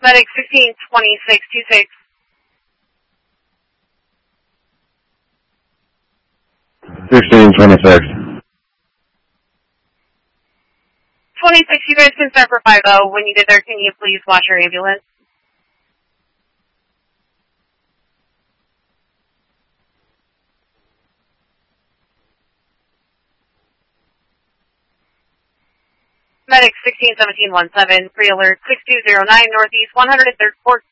Medic 162626. 1626. 26, you guys can start for 5-0. When you get there, can you please watch your ambulance? Medic 161717, pre-alert 6209 Northeast 103rd Court.